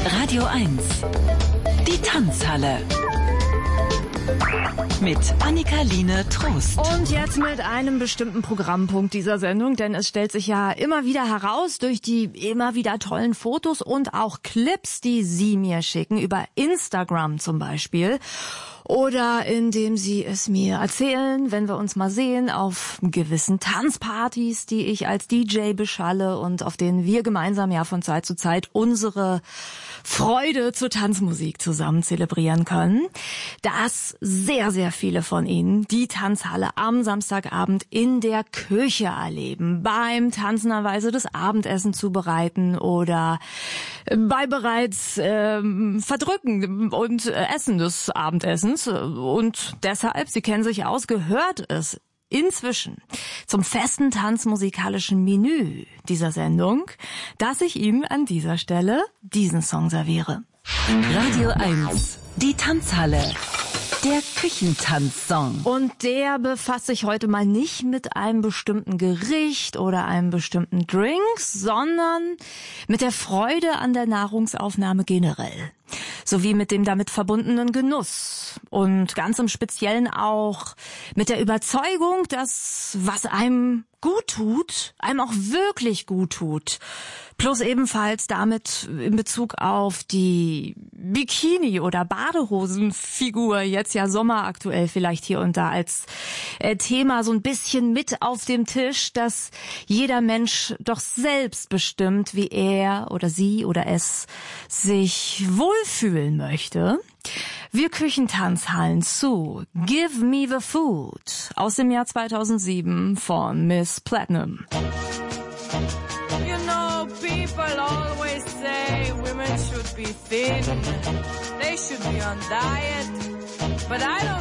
Radio 1. Die Tanzhalle. Mit Annika-Line Trost. Und jetzt mit einem bestimmten Programmpunkt dieser Sendung, denn es stellt sich ja immer wieder heraus durch die immer wieder tollen Fotos und auch Clips, die Sie mir schicken, über Instagram zum Beispiel. Oder indem Sie es mir erzählen, wenn wir uns mal sehen, auf gewissen Tanzpartys, die ich als DJ beschalle und auf denen wir gemeinsam ja von Zeit zu Zeit unsere Freude zur Tanzmusik zusammen zelebrieren können. Dass sehr, sehr viele von Ihnen die Tanzhalle am Samstagabend in der Küche erleben, beim tanzenderweise das Abendessen zubereiten oder bei bereits Verdrücken und Essen des Abendessens. Und deshalb, Sie kennen sich aus, gehört es inzwischen zum festen tanzmusikalischen Menü dieser Sendung, dass ich Ihnen an dieser Stelle diesen Song serviere. Radio 1, die Tanzhalle. Der Küchentanzsong. Und der befasst sich heute mal nicht mit einem bestimmten Gericht oder einem bestimmten Drink, sondern mit der Freude an der Nahrungsaufnahme generell. Sowie mit dem damit verbundenen Genuss. Und ganz im Speziellen auch mit der Überzeugung, dass was einem gut tut, einem auch wirklich gut tut. Plus ebenfalls damit in Bezug auf die Bikini- oder Badehosenfigur, jetzt ja sommeraktuell vielleicht hier und da als Thema so ein bisschen mit auf dem Tisch, dass jeder Mensch doch selbst bestimmt, wie er oder sie oder es sich wohlfühlen möchte. Wir Küchentanzhallen zu Give Me the Food aus dem Jahr 2007 von Miss Platinum. You know, people always say women should be thin, they should be on diet, but I don't